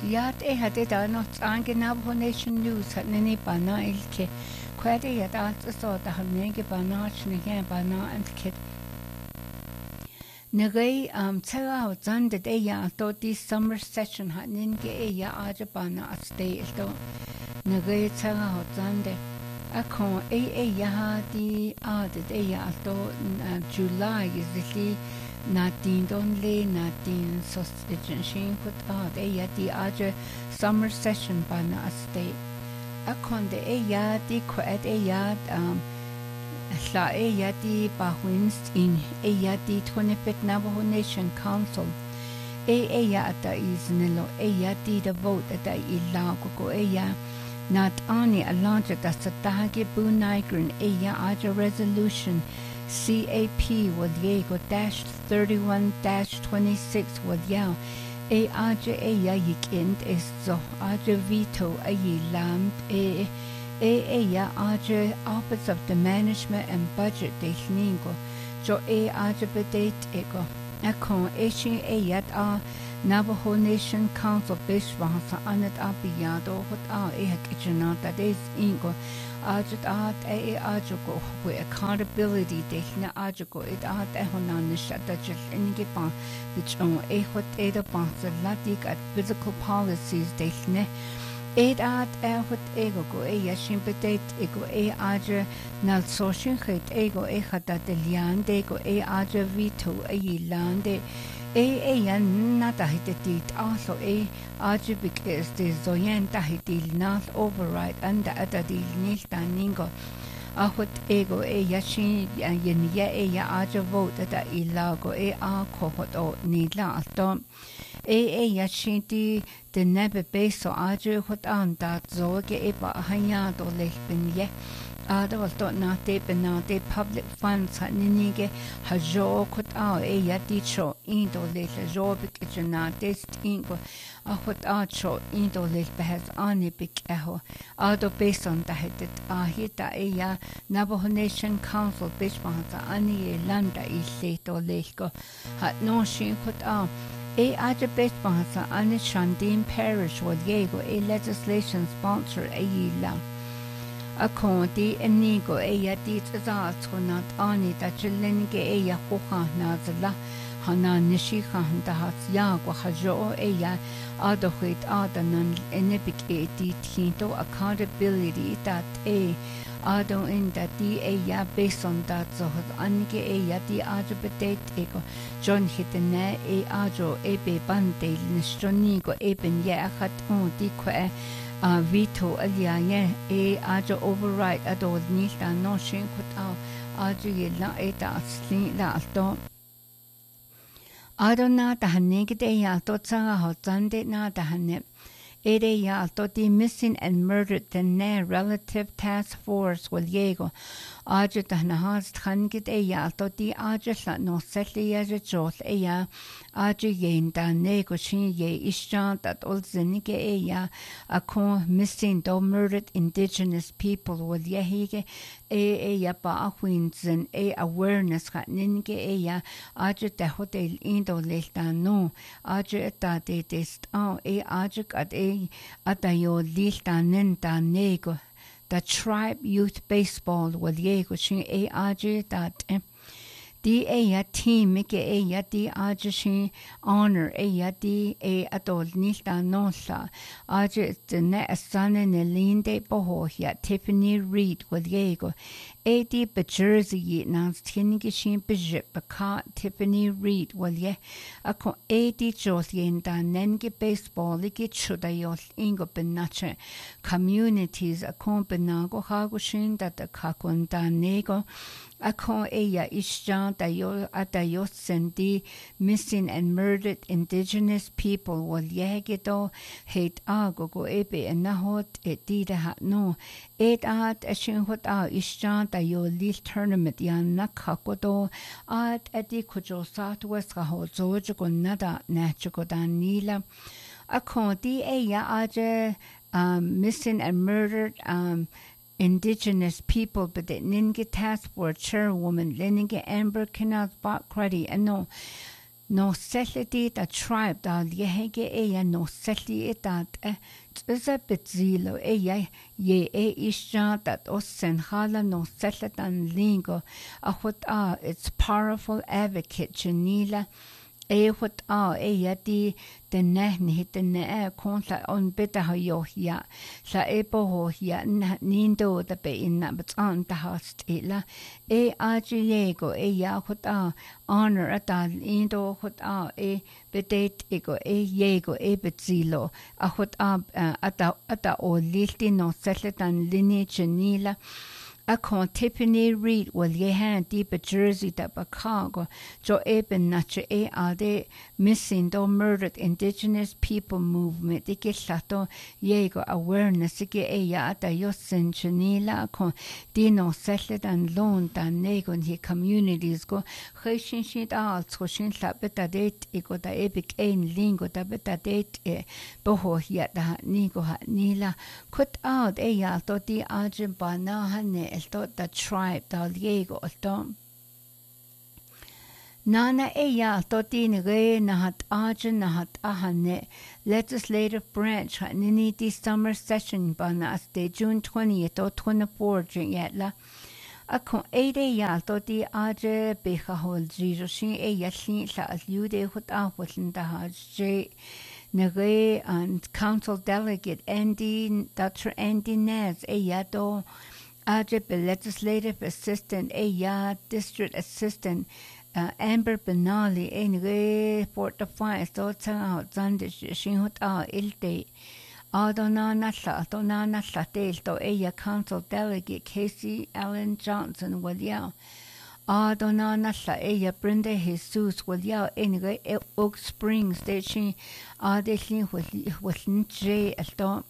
Ja, det hade da något angenab Nation News hat nini bana ilke. Kwade ya da så da har nege bana chniga bana ilke. Nagay tsara zande de ya to this summer session hat ninge ya aja bana at stay to. Nagay tsara zande. Akon ya di de ya to July is the Nadine Donley, Nadine Sausage Sheen put ya di aja summer session bana at stay. Akon de ya di quad ya La ya di Bahwins in ya di 25th Navajo Nation Council. Ya at the Isnilo, ya di the vote at the Ilago ya. Not only a launch at the Satahagi Bu Nigrin ya aja resolution. CAP Wadiego -31-26 Wadiao aja ya yikind is zo aja veto land ya aja Office of the Management and Budget de Hningo jo aja bedate ego akon eshin yat Navajo Nation Council Bishwasa anat abiyado hot kitchenata des ingo ajut ajugo with accountability dehna ajugo it honan shata just ingipan which on hot bans latik at physical policies dehne hot ego go yashin bedate ego aja nal social hit ego hata delian ego aja veto lande yan na tahitit also ajibik is the zoyan tahitil not override and the adadil niltaningo ahut ego yashin yen ya aja vote da ilago a kohot o nila alto yashin the nebe beso aja hot an dat zoge ba hanya do lehbin ye Adolto nate benate public funds haninige hajo kot ya dicho indo le jobik janate stingo hot acho indo le behas anibik eho ado based on the headed hita ya Navajo Nation Council bishmata ani landa iseto leko hat no shin kot aja bishmata ani Shandin Parish was yego legislation sponsor la Akon enigo ya dit not ani da chilenge ya hoha nazla hana nishi khan da has ya go hajo ya adohit adanan enebik tinto accountability that ado in that ya based on that so ange ya di ajo bedate ego John hitene ajo be bande nishonigo ben ya khat on di kwa veto aliya aja override adod nilta no shin kut aja yella eta slin la to adona ta hanegde ya to tsanga ho zande na ta hanne ya to the missing and murdered the ne relative task force will yego aja ta na has khangit ya to the aja la no setli ya jol ya aja yen da nego shin ye ishan that all zenike ya akon missing the murdered indigenous people will yehige ya ba ahwinzen awareness khaninge ya aja ta hotel indo lelta no aja ta de test aja at atayo lilta nenta nego the tribe youth baseball will yego shin aja that ya team ya di aja shin honor ya di adol nilta nosa aja the ne asana ne linde boho ya Tiffany Reed will yego di Jersey nans tinige shin bijip baka Tiffany Reed will ye ako di josien da nenge baseball ligi chudayol ingo benache communities akon benago hago shin that the kakon da nego Akon ya ishjan atayo sendi missing and murdered indigenous people wal yegedo hate agogo ebe enahot etida hat no at ashin hot ishjan tayo lil tournament yan nakakodo at edi kujo southwest ho zojo nada nachuko danila akon ya aja missing and murdered indigenous people, but the Ninge Task Force Chairwoman Leninge Amber Canals Bot Cruddy and no no selli da tribe da yehege eya no selli dat tsa betzilo eya ye isha dat ossen hala no selli dan lingo a it's powerful advocate Janila what eya di den nehni hit den konla on beta ha yo ya sa ebo ho ya nindo da be inna but on the host ila ajego eya what honor at indo what bedet ego yego betzilo a what ata o lilti no selletan lineage nila a con Tiffany Reed will ye hand deep Jersey da Chicago jo eben nache ade missing do murdered indigenous people movement ike sato yego awareness ike ya da yosen chanila con dino settled and loan da negon hi communities go khashin shit all tsoshin labeta date ego da epic ein lingo da beta date boho ya da nigo ha nila cut out ya to di ajin bana hane the tribe da liego alto nana eya to tin re na hat ajin na hat ahane legislative branch nini di summer session bana ste June 20th or 24 yetla akon 8 ya to di aje beha hol jiro shin eya shin la yude hut ahwatn da haje nere and council delegate Dr. Andy Naz eya do Ajib legislative assistant district assistant Amber Benali en Port Defiance do tang zandish shinhut ilde adona nasla del do council delegate Casey Allen Johnson William adona nasla Brenda Jesus William en Oak Springs station adeshin with J alto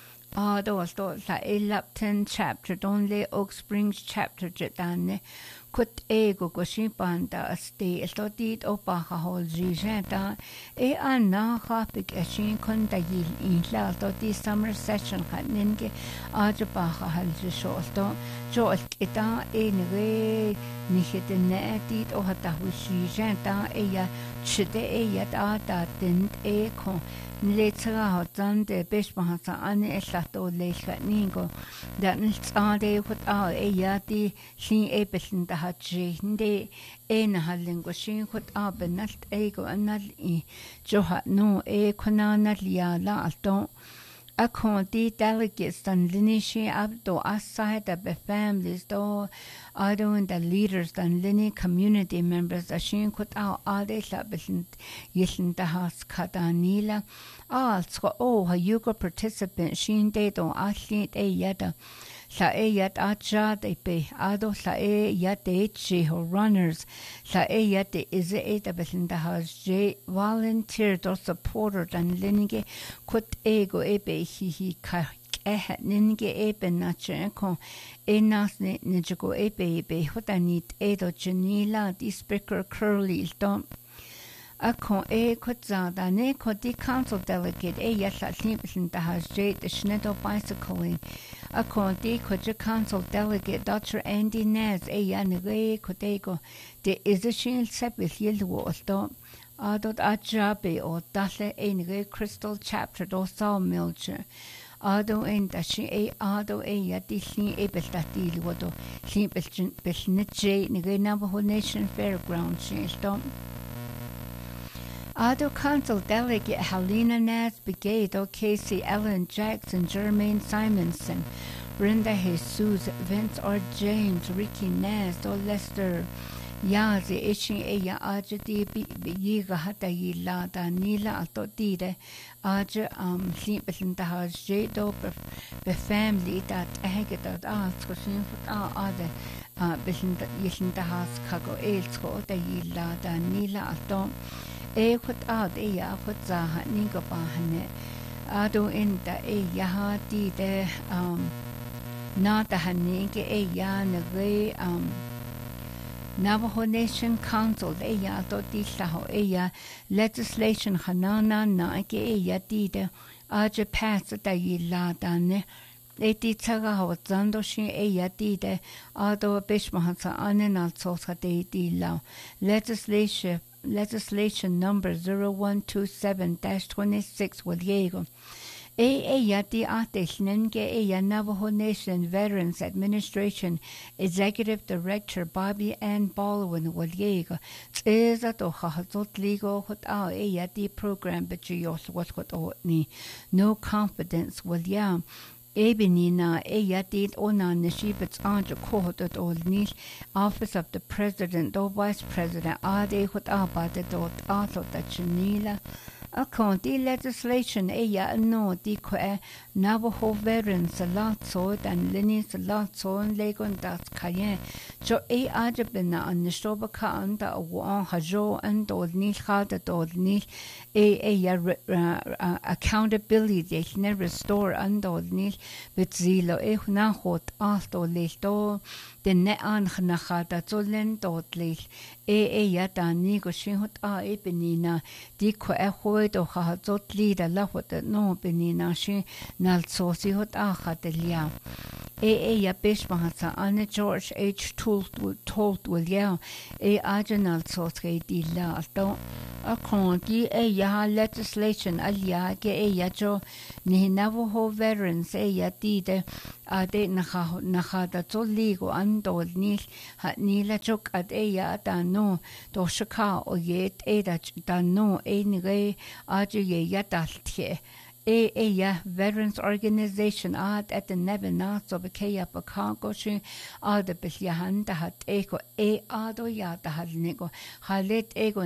Alto la Lapton chapter donle Oak Springs chapter jetane kut ego goshipanda asti elodit opaha hol jenta anna khapik ashin konda yil inla di summer session khaninge ajabaha hal jolto jol kita enre nihitene dit o hata hushi jenta ya chide da den kon Letra zande beshmahasa ane eslato lecha ningo that nitsade hut ya di shin ebelin da haji nde hallingo shin hut benalt ego anal johat no konana lia la alto akon di delegates dan linishi abdo aside the families do ado and the leaders dan lini community members ashin kut ade labelin yelin da has kadanila also hayugo participant shin de do ashin yada la yat aja de be ado la yat de ho runners la yat de is the belin da has j volunteer do supporter dan linige kut ego ebe hi ka ninge ebe nache ko enas ne nijo ebe hotanit edo janila di speaker curly dom akon kutza ne ko di council delegate yasla simplen da has j the schnedo bicycling akon di ko council delegate Dr. Andy Naz yanre kotego de isishin sepil yelwo sto adot ajabe o dalle enre crystal chapter do sawmilcher ado en dashi ado ya disni ebeltati wodo simpelchen belnetje ne Navajo Nation Fairgrounds sto Ado Council Delegate Helena Naz Brigado Casey Ellen Jackson Jermaine Simonson Brenda Jesus Vince R. James Ricky Naz Do Lester Yazi Ishin Eya Aja Di Yiga Hata Yila Da Nila Alto Dide Aja Simpelin Da Haj Do Be Family Dat Ahagat Scosin Ade Bisin Yishin Da Has Kago Elsko Da Yila Da Nila Alto Kut ya kut zaha ningo bahane ado inda yaha di de na da hanige ya ne Navajo Nation Council ya do di saho ya legislation hanana na ya di de aja pass da yila dane Eti tsaga hawa zando shin ya di de ado bishmahansa anen al sosa de di lao legislation legislation number 0127-26 Waliego. Yati Atesh Nenge Navajo Nation Veterans Administration Executive Director Bobby Ann Baldwin Waliego. Tzezato Hazot Ligo Hot Yati program Bajos was what ni no confidence Waliam. Ebenina Yatit Ona Nishibits Anja Kohot at Old Nish Office of the President or Vice President Ade Hot Abate dot Arthur Tachanila. Account legislation no di Navajo veterans a lot so and Linny's a lot so and Legon das Cayenne. Jo Ajabina and Nishobaka under a one Hajo and old Nish had at old Nish accountability they never restore and old Nish with Zilo Nahot Alto Listo. Den ne angenachada zolen dodlich yata nigo shinhut benina di ko hoid o ha zot lida lahot no benina shin nal sosi hot delia ya bishmahasa Anne George H. told will ya agenal soske di la alto akon ya legislation alia ge ya jo ni Navajo veterans ya di de ade nachada zoligo andol nil hat nila chok at da no do shaka o yet da no nige aje yataltje ya veterans organization at the nebena so bekeya bakagoshin ad bilyahan da hat ego ado ya da hat nego halet ego